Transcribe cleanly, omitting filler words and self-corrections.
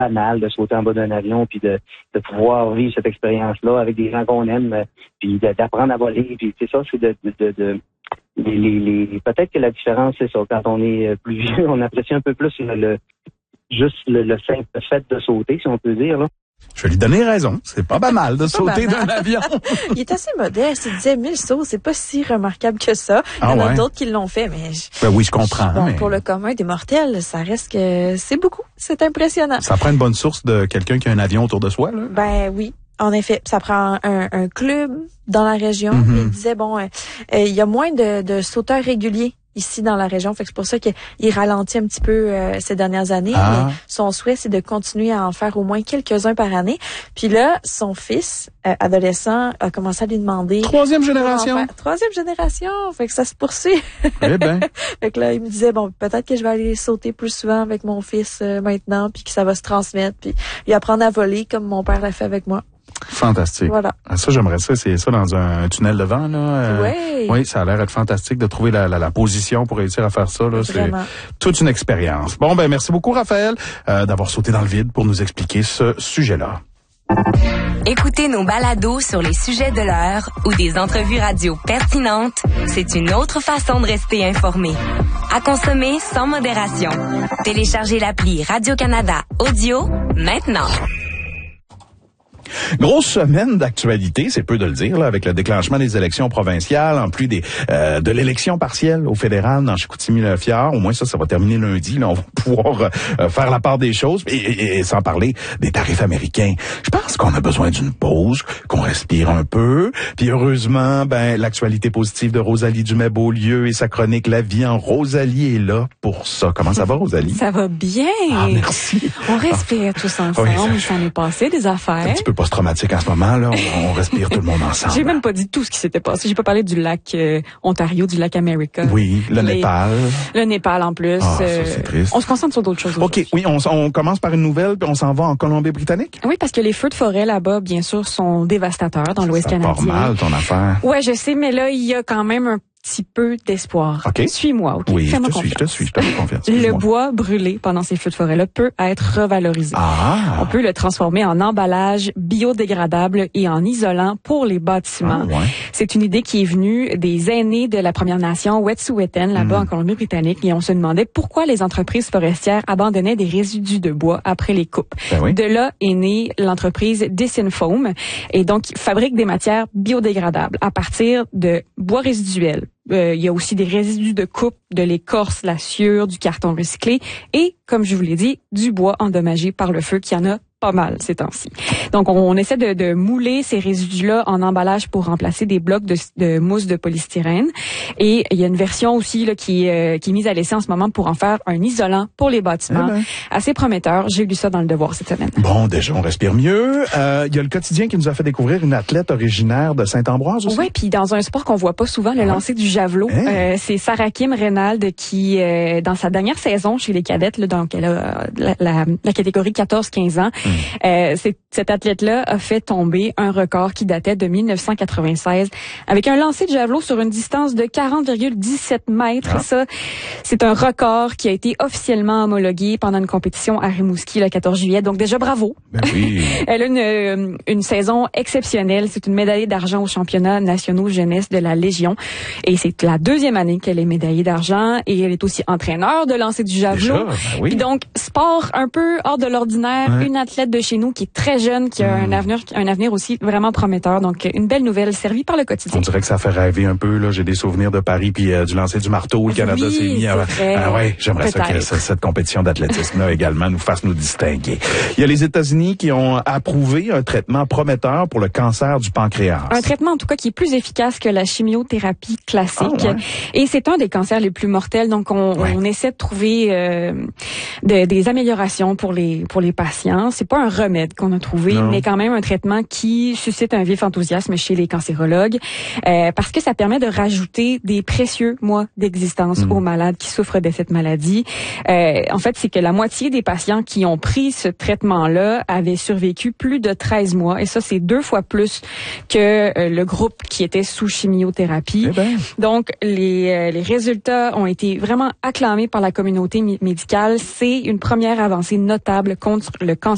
banal de sauter en bas d'un avion puis de pouvoir vivre cette expérience-là avec des gens qu'on aime, puis d'apprendre à voler. Puis c'est ça, c'est peut-être que la différence, c'est ça. Quand on est plus vieux, on apprécie un peu plus le simple fait de sauter, si on peut dire, là. Je vais lui donner raison. C'est pas mal de sauter d'un avion. Il est assez modeste. Il disait 1000 sauts, c'est pas si remarquable que ça. Il y en a d'autres qui l'ont fait, mais... oui, je comprends. Bon, mais... Pour le commun des mortels, ça reste que c'est beaucoup. C'est impressionnant. Ça prend une bonne source de quelqu'un qui a un avion autour de soi, là? Ben oui. En effet, ça prend un club dans la région. Il disait, il y a moins de sauteurs réguliers ici dans la région. Fait que c'est pour ça qu'il ralentit un petit peu ces dernières années. Mais son souhait, c'est de continuer à en faire au moins quelques-uns par année. Puis là, son fils, adolescent, a commencé à lui demander... Troisième génération. Fait que ça se poursuit. Eh ben. Fait que là, il me disait, peut-être que je vais aller sauter plus souvent avec mon fils maintenant, puis que ça va se transmettre, puis lui apprendre à voler comme mon père l'a fait avec moi. Fantastique. Voilà. Ça, j'aimerais ça. C'est ça dans un tunnel de vent, là. Oui, ça a l'air d'être fantastique de trouver la position pour réussir à faire ça, là. Vraiment. C'est toute une expérience. Bon, merci beaucoup, Raphaël, d'avoir sauté dans le vide pour nous expliquer ce sujet-là. Écoutez nos balados sur les sujets de l'heure ou des entrevues radio pertinentes, c'est une autre façon de rester informé. À consommer sans modération. Téléchargez l'appli Radio-Canada Audio maintenant. Grosse semaine d'actualité, c'est peu de le dire, là, avec le déclenchement des élections provinciales, en plus de l'élection partielle au fédéral dans Chicoutimi-Le-Fjord. Au moins ça va terminer lundi. Là, on va pouvoir faire la part des choses et sans parler des tarifs américains. Je pense qu'on a besoin d'une pause, qu'on respire un peu. Puis heureusement, l'actualité positive de Rosalie Dumais-Beaulieu et sa chronique La vie en Rosalie est là pour ça. Comment ça va, Rosalie? Ça va bien. Ah, merci. On respire tous ensemble. Ça m'est passé des affaires. Un petit peu post-traumatique en ce moment, là. On respire tout le monde ensemble. J'ai même pas dit tout ce qui s'était passé. J'ai pas parlé du lac Ontario, du lac America. Oui, Népal. Le Népal, en plus. Ça, c'est triste. On se concentre sur d'autres choses. OK, oui, on commence par une nouvelle, puis on s'en va en Colombie-Britannique. Oui, parce que les feux de forêt là-bas, bien sûr, sont dévastateurs dans l'Ouest canadien. C'est pas mal, ton affaire. Ouais, je sais, mais là, il y a quand même un petit peu d'espoir. Okay. Suis-moi, OK? Oui, je te suis, je te fais confiance. Le bois brûlé pendant ces feux de forêt-là peut être revalorisé. On peut le transformer en emballage biodégradable et en isolant pour les bâtiments. C'est une idée qui est venue des aînés de la Première Nation Wet'suwet'en, là-bas en Colombie-Britannique, et on se demandait pourquoi les entreprises forestières abandonnaient des résidus de bois après les coupes. De là est née l'entreprise Disinfoam, et donc fabrique des matières biodégradables à partir de bois résiduels. Il y a aussi des résidus de coupe, de l'écorce, la sciure, du carton recyclé et, comme je vous l'ai dit, du bois endommagé par le feu qui en a pas mal ces temps-ci. Donc, on essaie de mouler ces résidus-là en emballage pour remplacer des blocs de mousse de polystyrène. Et il y a une version aussi là qui est mise à l'essai en ce moment pour en faire un isolant pour les bâtiments. Assez prometteur. J'ai lu ça dans Le Devoir cette semaine. Bon, déjà, on respire mieux. Il y a Le Quotidien qui nous a fait découvrir une athlète originaire de Saint-Ambroise aussi. Oui, puis dans un sport qu'on voit pas souvent, le lancer du javelot. C'est Sarah Kim Reynald qui, dans sa dernière saison chez les cadettes, là, donc elle a la catégorie 14-15 ans, cette athlète-là a fait tomber un record qui datait de 1996 avec un lancer de javelot sur une distance de 40,17 mètres. Ça, c'est un record qui a été officiellement homologué pendant une compétition à Rimouski le 14 juillet. Donc déjà, bravo. Elle a une saison exceptionnelle. C'est une médaillée d'argent aux championnats nationaux jeunesse de la Légion. Et c'est la deuxième année qu'elle est médaillée d'argent. Et elle est aussi entraîneur de lancer du javelot. Puis donc, sport un peu hors de l'ordinaire. Une athlète de chez nous qui est très jeune, qui a un avenir aussi vraiment prometteur. Donc, une belle nouvelle servie par Le Quotidien. On dirait que ça fait rêver un peu, là. J'ai des souvenirs de Paris puis du lancer du marteau. Le Canada s'est mis à... j'aimerais ça que cette compétition d'athlétisme-là également nous fasse nous distinguer. Il y a les États-Unis qui ont approuvé un traitement prometteur pour le cancer du pancréas. Un traitement, en tout cas, qui est plus efficace que la chimiothérapie classique. Et c'est un des cancers les plus mortels. Donc, on essaie de trouver des améliorations pour les patients. C'est pas un remède qu'on a trouvé, mais quand même un traitement qui suscite un vif enthousiasme chez les cancérologues, parce que ça permet de rajouter des précieux mois d'existence aux malades qui souffrent de cette maladie. En fait, c'est que la moitié des patients qui ont pris ce traitement-là avaient survécu plus de 13 mois, et ça, c'est 2 fois plus que le groupe qui était sous chimiothérapie. Donc, les résultats ont été vraiment acclamés par la communauté médicale. C'est une première avancée notable contre le cancer